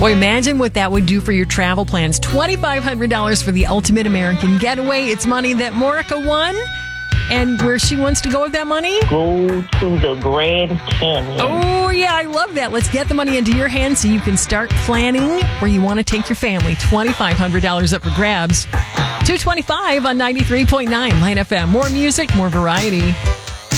Boy, imagine what that would do for your travel plans. $2,500 for the ultimate American getaway. It's money that Morica won. And where she wants to go with that money? Go to the Grand Canyon. Oh, yeah, I love that. Let's get the money into your hands so you can start planning where you want to take your family. $2,500 up for grabs. 225 on 93.9 Light FM. More music, more variety.